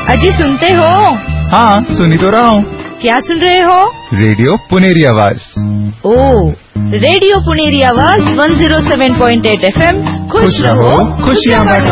अजी सुनते हो? हाँ, सुनी तो रहा हूँ। क्या सुन रहे हो? रेडियो पुनेरी आवाज। ओ, रेडियो पुनेरी आवाज 107.8 FM। खुश रहो, खुशियाँ बांटो।